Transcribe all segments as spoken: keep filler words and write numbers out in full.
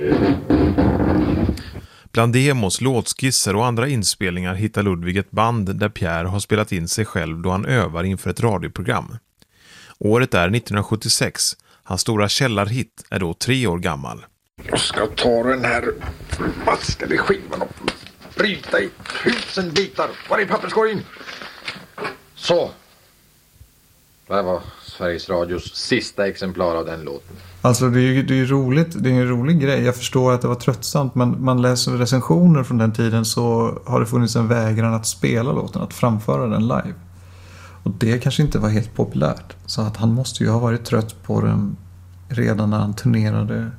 Bland demos, låtskisser och andra inspelningar hittar Ludvig ett band där Pierre har spelat in sig själv då han övar inför ett radioprogram. Året är nittonhundrasjuttiosex. Hans stora källarhit är då tre år gammal. Jag ska ta den här maskade skivan och bryta i tusen bitar. Var är papperskorgen? Så. Det här var Sveriges Radios sista exemplar av den låten. Alltså det är ju det är roligt, det är en rolig grej. Jag förstår att det var tröttsamt, men man läser recensioner från den tiden så har det funnits en vägran att spela låten, att framföra den live. Och det kanske inte var helt populärt. Så att han måste ju ha varit trött på den redan när han turnerade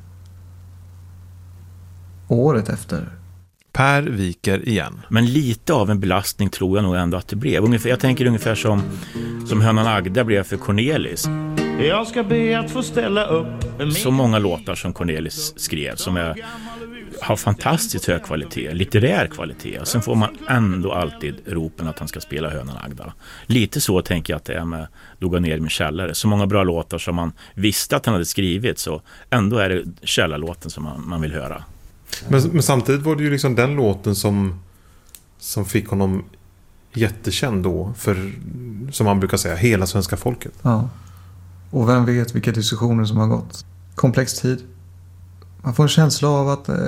året efter. Per viker igen. Men lite av en belastning tror jag nog ändå att det blev. Ungefär, jag tänker ungefär som, som Hönan Agda blev för Cornelis. Jag ska be att få ställa upp. Så många låtar som Cornelis skrev som är, har fantastiskt hög kvalitet, litterär kvalitet. Och sen får man ändå alltid ropen att han ska spela Hönan Agda. Lite så tänker jag att det är med Då går ner i min källare. Så många bra låtar som man visste att han hade skrivit, så ändå är det källarlåten som man, man vill höra. Men, men samtidigt var det ju liksom den låten som, som fick honom jättekänd då för, som man brukar säga, hela svenska folket. Ja. Och vem vet vilka diskussioner som har gått. Komplex tid. Man får en känsla av att eh,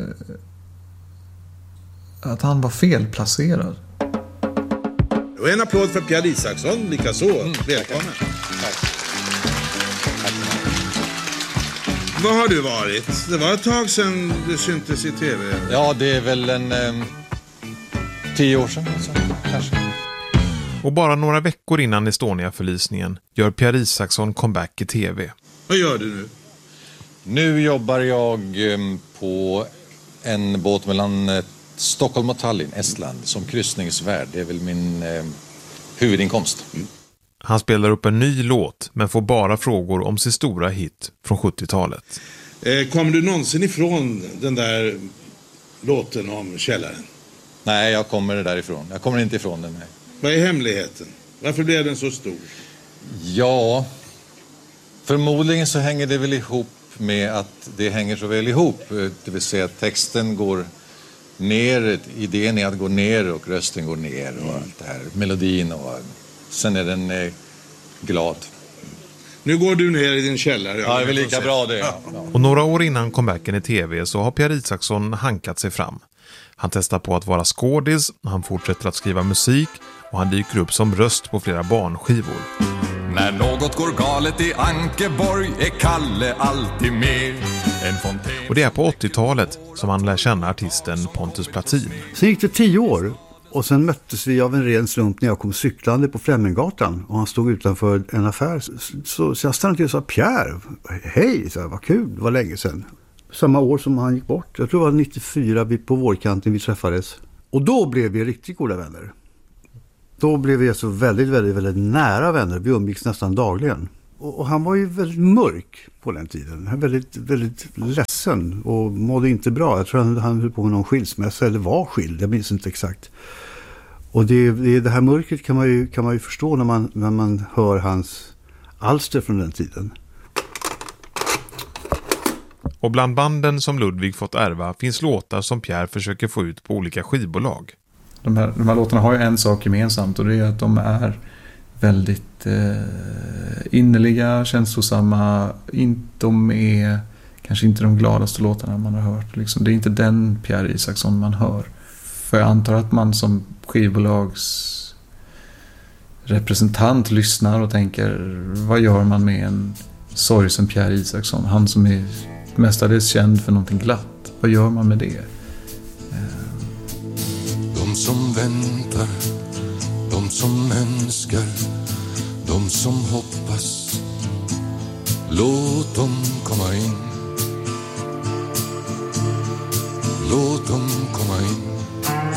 att han var felplacerad. Och en applåd för Pierre Isaksson, likaså. Mm, välkommen. Tack. Vad har du varit? Det var ett tag sedan du syntes i tv. Ja, det är väl en eh, tio år sedan så, kanske. Och bara några veckor innan Estonia-förlisningen gör Pierre Isaksson comeback i tv. Vad gör du nu? Nu jobbar jag eh, på en båt mellan eh, Stockholm och Tallinn, Estland, som kryssningsvärd. Det är väl min eh, huvudinkomst. Mm. Han spelar upp en ny låt men får bara frågor om sin stora hit från sjuttiotalet. Eh, kommer du någonsin ifrån den där låten om källaren? Nej, jag kommer därifrån. Jag kommer inte ifrån den. Nej. Vad är hemligheten? Varför blev den så stor? Ja, förmodligen så hänger det väl ihop med att det hänger så väl ihop. Det vill säga att texten går ner, idén är att gå ner och rösten går ner och allt det här. Melodin och sen är den eh, glad. Nu går du ner i din källare. Ja, det är väl lika bra det. Ja. Och några år innan comebacken i tv så har Pierre Isaksson hankat sig fram. Han testar på att vara skådis, han fortsätter att skriva musik och han dyker upp som röst på flera barnskivor. När något går galet i Ankeborg är Kalle alltid med. En fonten... Och det är på åttiotalet som han lär känna artisten Pontus Platin. Sen gick det tio år och sen möttes vi av en ren slump när jag kom cyklande på Fleminggatan och han stod utanför en affär. Så, så jag stannade till och sa, Pierre, hej, så här, vad kul, det var länge sedan. Samma år som han gick bort. Jag tror det var nittiofyra vi på vårkanten vi träffades. Och då blev vi riktigt goda vänner. Då blev vi alltså väldigt, väldigt, väldigt nära vänner. Vi umgicks nästan dagligen. Och, och han var ju väldigt mörk på den tiden. Han var väldigt, väldigt ledsen och mådde inte bra. Jag tror han, han höll på med någon skilsmässa eller var skild. Jag minns inte exakt. Och det, det, det här mörkret kan man ju, kan man ju förstå när man, när man hör hans alster från den tiden. Och bland banden som Ludvig fått ärva finns låtar som Pierre försöker få ut på olika skivbolag. De här, de här låtarna har ju en sak gemensamt och det är att de är väldigt eh, innerliga, känslosamma. De är kanske inte de gladaste låtarna man har hört. Liksom. Det är inte den Pierre Isaksson man hör. För jag antar att man som skivbolags representant lyssnar och tänker, vad gör man med en sorgsen Pierre Isaksson? Han som är mestadels känd för någonting glatt. Vad gör man med det? De som väntar, de som önskar, de som hoppas, låt dem komma in.